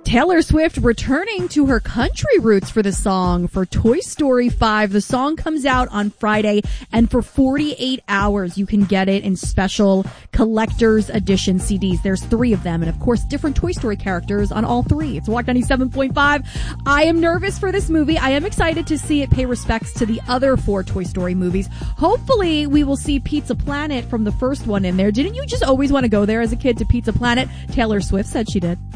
Taylor Swift returning to her country roots for the song for Toy Story 5. The song comes out on Friday, and for 48 hours you can get it in special collector's edition CDs. There's 3 of them, and of course different Toy Story characters on all 3. It's Walk 97.5. I am nervous for this movie. I am excited to see it pay respects to the other 4 Toy Story movies. Hopefully we will see Pizza Planet from the first one in there. Didn't you just always want to go there as a kid to Pizza Planet? Taylor Swift said she did.